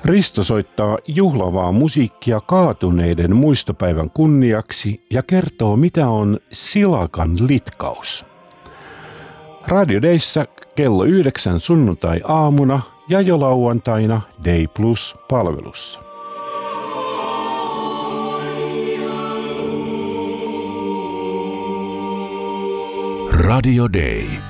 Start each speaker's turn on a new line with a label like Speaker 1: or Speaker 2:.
Speaker 1: Risto soittaa juhlavaa musiikkia kaatuneiden muistopäivän kunniaksi ja kertoo, mitä on silakan litkaus. Radio Dayssä kello 9 sunnuntai-aamuna ja jo lauantaina Day Plus-palvelussa.
Speaker 2: Radio Day.